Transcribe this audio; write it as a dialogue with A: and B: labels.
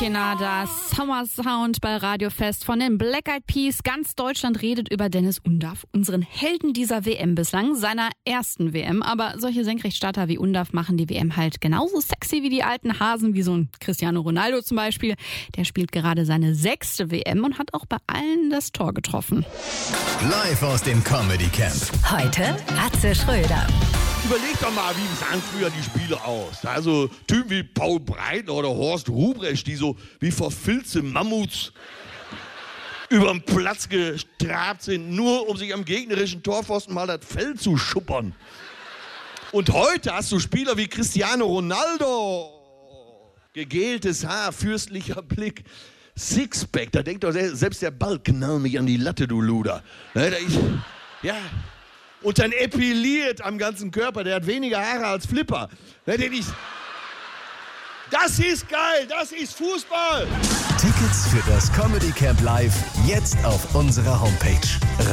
A: Kinder, das Summer Sound bei Radio Fest von den Black Eyed Peas. Ganz Deutschland redet über Dennis Undaff, unseren Helden dieser WM bislang, seiner ersten WM. Aber solche Senkrechtstarter wie Undaff machen die WM halt genauso sexy wie die alten Hasen, wie so ein Cristiano Ronaldo zum Beispiel. Der spielt gerade seine 6. WM und hat auch bei allen das Tor getroffen.
B: Live aus dem Comedy Camp.
C: Heute Atze Schröder.
D: Überleg doch mal, wie sahen früher die Spiele aus? Also Typen wie Paul Breitner oder Horst Ruprecht, die so wie verfilzte Mammuts überm Platz gestrabt sind, nur um sich am gegnerischen Torpfosten mal das Fell zu schuppern. Und heute hast du Spieler wie Cristiano Ronaldo. Gegeltes Haar, fürstlicher Blick, Sixpack, da denkt doch selbst der Ball, knall mich an die Latte, du Luder. Ja. Und dann epiliert am ganzen Körper. Der hat weniger Haare als Flipper. Das ist geil, das ist Fußball.
B: Tickets für das Comedy Camp Live jetzt auf unserer Homepage.